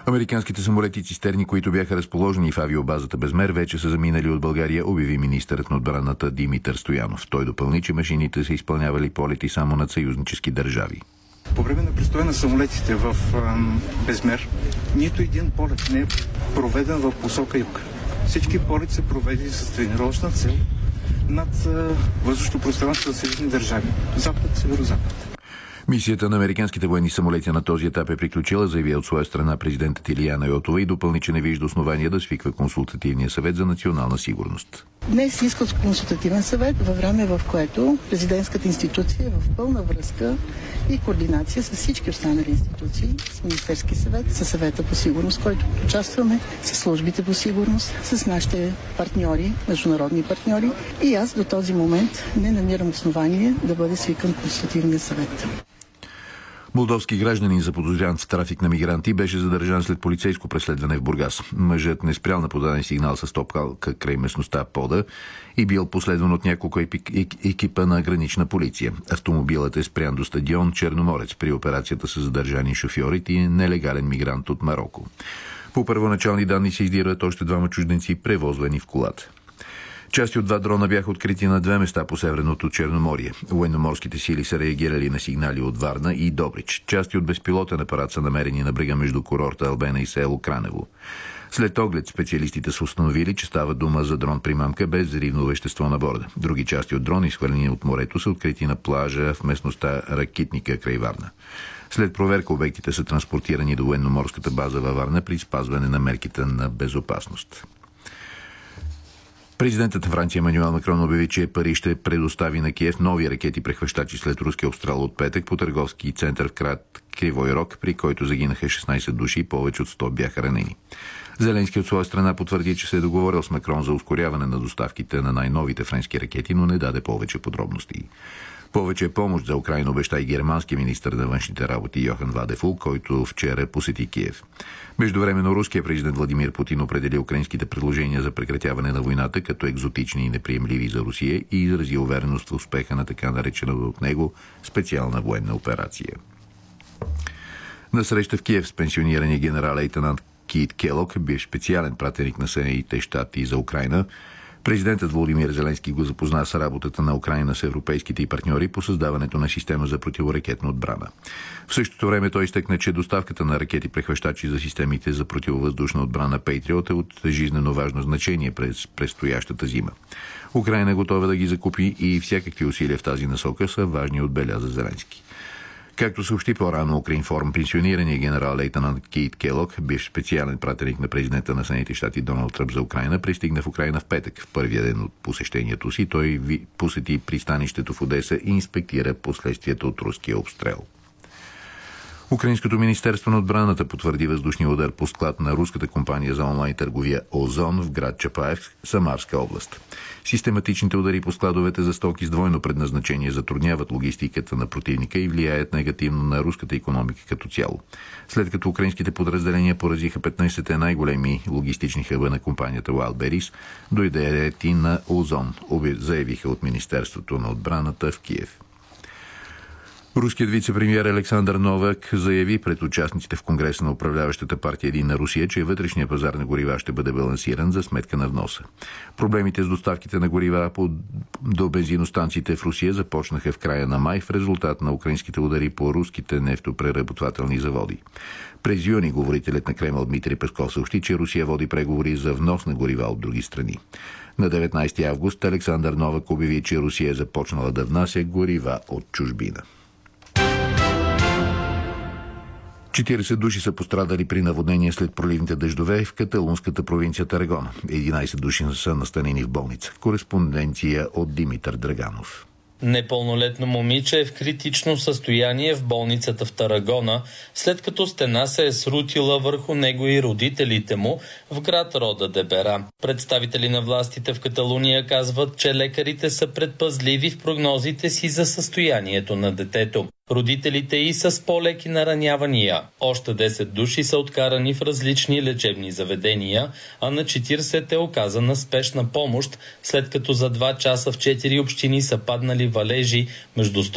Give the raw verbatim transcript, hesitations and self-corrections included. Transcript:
Американските самолети цистерни, които бяха разположени в авиобазата Безмер, вече са заминали от България, обяви министърът на отбраната Димитър Стоянов. Той допълни, че машините са изпълнявали полети само над съюзнически държави. По време на престоя на самолетите в ам, Безмер, нито един полет не е проведен в посока юг. Всички полети са проведени с тренировъчна цел над въздушното пространство на съюзни държави. Запад, северо-запад. Мисията на американските военни самолети на този етап е приключила, заяви от своя страна президентът Илияна Йотова и допълни, че не вижда основания да свиква консултативния съвет за национална сигурност. Днес искат консултативен съвет във време, в което президентската институция е в пълна връзка и координация с всички останали институции, с Министерски съвет, с съвета по сигурност, който участваме, с службите по сигурност, с нашите партньори, международни партньори. И аз до този момент не намирам основание да бъде свикан консултативния съвет. Молдовски гражданин, заподозрян в трафик на мигранти, беше задържан след полицейско преследване в Бургас. Мъжът не спрял на подаден сигнал с топкалка край местността Пода и бил последван от няколко екипа на гранична полиция. Автомобилът е спрян до стадион Черноморец. При операцията са задържани шофьорите и нелегален мигрант от Мароко. По първоначални данни се издирват още двама чужденци, превозвани в колата. Части от два дрона бяха открити на две места по северното Черноморие. Военноморските сили са реагирали на сигнали от Варна и Добрич. Части от безпилотен апарат са намерени на брега между курорта Албена и село Кранево. След оглед специалистите са установили, че става дума за дрон-примамка без взривно вещество на борда. Други части от дрон, изхвърлени от морето, са открити на плажа в местността Ракитника край Варна. След проверка обектите са транспортирани до военноморската база във Варна при спазване на мерките на безопасност. Президентът на Франция Емануел Макрон обяви, че Париж ще предостави на Киев нови ракети прехващачи след руския обстрел от петък по търговски център в град Кривой Рог, при който загинаха шестнайсет души и повече от сто бяха ранени. Зеленски от своя страна потвърди, че се е договорил с Макрон за ускоряване на доставките на най-новите френски ракети, но не даде повече подробности. Повече помощ за Украйна обеща и германски министър на външните работи Йохан Вадефул, който вчера посети Киев. Междувременно руският президент Владимир Путин определи украинските предложения за прекратяване на войната като екзотични и неприемливи за Русия и изрази увереност в успеха на така наречена от него специална военна операция. На среща в Киев с пенсионирания генерал-лейтенант Кит Келок, бивш специален пратеник на Съединените щати за Украйна, президентът Володимир Зеленски го запозна с работата на Украйна с европейските и партньори по създаването на система за противоракетна отбрана. В същото време той изтъкна, че доставката на ракети-прехващачи за системите за противовъздушна отбрана Patriot е от жизнено важно значение през предстоящата зима. Украйна е готова да ги закупи и всякакви усилия в тази насока са важни, отбеляза Зеленски. Както съобщи по-рано Укринформ, пенсионираният генерал-лейтенант Кит Келок, бивш специален пратеник на президента на Съединените щати Доналд Тръмп за Украйна, пристигна в Украйна в петък. В първия ден от посещението си той посети пристанището в Одеса и инспектира последствията от руския обстрел. Украинското министерство на отбраната потвърди въздушния удар по склад на руската компания за онлайн търговия Озон в град Чапаев, Самарска област. Систематичните удари по складовете за стоки с двойно предназначение затрудняват логистиката на противника и влияят негативно на руската икономика като цяло. След като украинските подразделения поразиха петнайсетте най-големи логистични хъба на компанията Wildberries, дойде ред и на Озон, заявиха от Министерството на отбраната в Киев. Руският вице-премиер Александър Новак заяви пред участниците в Конгреса на управляващата партия Единна Русия, че вътрешният пазар на горива ще бъде балансиран за сметка на вноса. Проблемите с доставките на горива до бензиностанциите в Русия започнаха в края на май в резултат на украинските удари по руските нефтопреработвателни заводи. През юни говорителят на Кремъл Дмитрий Песков съобщи, че Русия води преговори за внос на горива от други страни. На деветнайсети август Александър Новак обяви, че Русия е започнала да внася горива от чужбина. четирийсет души са пострадали при наводнение след проливните дъждове в каталунската провинция Тарагона. единайсет души са настанени в болница. Кореспонденция от Димитър Драганов. Непълнолетно момиче е в критично състояние в болницата в Тарагона, след като стена се е срутила върху него и родителите му в град Рода де Бера. Представители на властите в Каталуния казват, че лекарите са предпазливи в прогнозите си за състоянието на детето. Родителите и с по-леки наранявания. Още десет души са откарани в различни лечебни заведения, а на четирийсет е оказана спешна помощ, след като за два часа в четири общини са паднали валежи между